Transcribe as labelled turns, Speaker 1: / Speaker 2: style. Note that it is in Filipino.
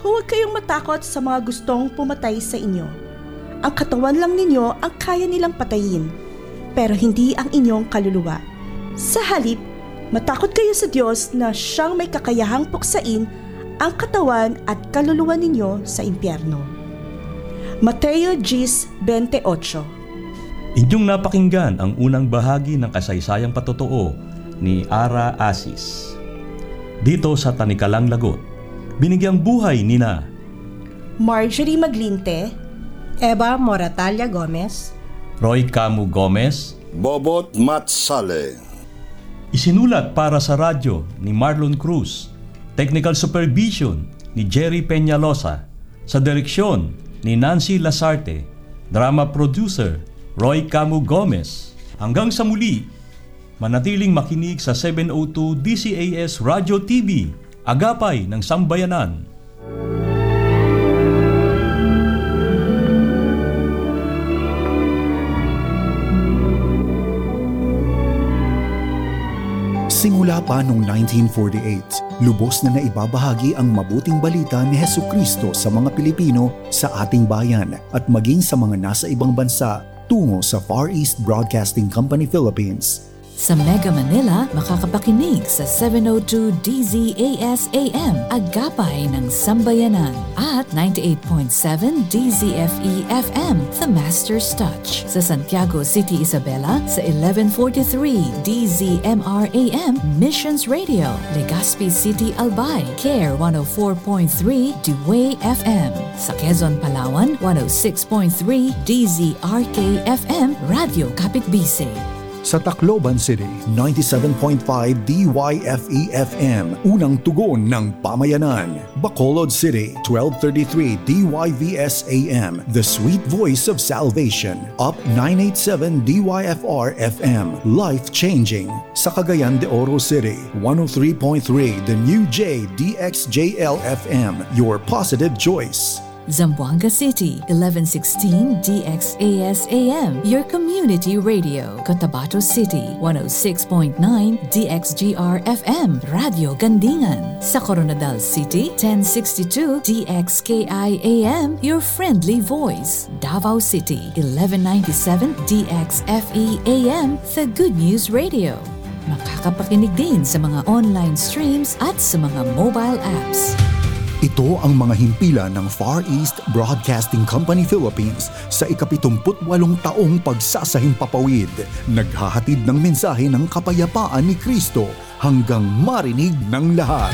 Speaker 1: Huwag kayong matakot sa mga gustong pumatay sa inyo. Ang katawan lang ninyo ang kaya nilang patayin, pero hindi ang inyong kaluluwa. Sa halip, matakot kayo sa Diyos na siyang may kakayahang puksain ang katawan at kaluluwa ninyo sa impyerno. Mateo 10:28.
Speaker 2: Inyong napakinggan ang unang bahagi ng kasaysayang patotoo ni Ara Asis. Dito sa Tanikalang Lagot, binigyang buhay nina
Speaker 1: Marjorie Maglinte,
Speaker 3: Eva Moratalla Gomez,
Speaker 2: Roy Camu Gomez,
Speaker 4: Bobot Matsale.
Speaker 2: isinulat para sa radyo ni Marlon Cruz, technical supervision ni Jerry Peñalosa, sa direksyon ni Nancy Lasarte, drama producer Roy Camu Gomez. Hanggang sa muli, manatiling makinig sa 702 DCAS Radio TV, Agapay ng Sambayanan.
Speaker 5: Simula pa noong 1948, lubos na naibabahagi ang mabuting balita ni Hesukristo sa mga Pilipino sa ating bayan at maging sa mga nasa ibang bansa tungo sa Far East Broadcasting Company Philippines.
Speaker 6: Sa Mega Manila, makakapakinig sa 702 DZAS AM, Agapay ng Sambayanan, at 98.7 DZFE FM, The Master's Touch. Sa Santiago City, Isabela, sa 1143 DZMR AM, Missions Radio. Legazpi City, Albay, Care 104.3 Dewey FM. Sa Quezon, Palawan, 106.3 DZRK FM, Radio Kapitbise.
Speaker 5: Sa Tacloban City, 97.5 DYFE-FM, unang tugon ng pamayanan. Bacolod City, 1233 DYVS-AM, the sweet voice of salvation. Up 987 DYFR-FM, life-changing. Sa Cagayan de Oro City, 103.3 The New J DXJL-FM, your positive choice.
Speaker 6: Zamboanga City, 1116 DXAS-AM, your community radio. Cotabato City, 106.9 DXGR-FM, Radio Gandingan. Sa Coronadal City, 1062 DXKI-AM, your friendly voice. Davao City, 1197 DXFE-AM, the Good News Radio. Makakapakinig din sa mga online streams at sa mga mobile apps.
Speaker 5: Ito ang mga himpilan ng Far East Broadcasting Company Philippines sa ika-78 taong pagsasahimpapawid. Naghahatid ng mensahe ng kapayapaan ni Kristo hanggang marinig ng lahat.